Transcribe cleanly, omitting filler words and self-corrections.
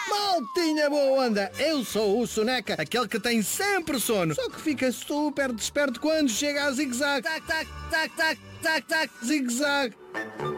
Maltinha boa onda, eu sou o Soneca, aquele que tem sempre sono, só que fica super desperto quando chega a zigue-zague. Tac, tac, tac, tac, tac, tac, zigue-zague.